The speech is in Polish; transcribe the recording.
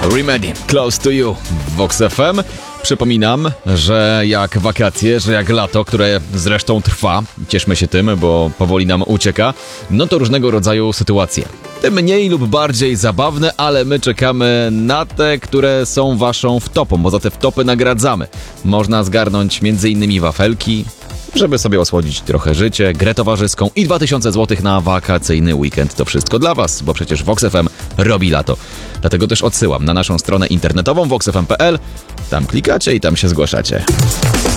Remedy, Close to You w Vox FM. Przypominam, że jak wakacje, że jak lato, które zresztą trwa, cieszmy się tym, bo powoli nam ucieka, no to różnego rodzaju sytuacje. Te mniej lub bardziej zabawne, ale my czekamy na te, które są waszą wtopą, bo za te wtopy nagradzamy. Można zgarnąć m.in. wafelki, żeby sobie osłodzić trochę życie, grę towarzyską i 2000 zł na wakacyjny weekend. To wszystko dla was, bo przecież Vox FM robi lato. Dlatego też odsyłam na naszą stronę internetową voxfm.pl. Tam klikacie i tam się zgłaszacie.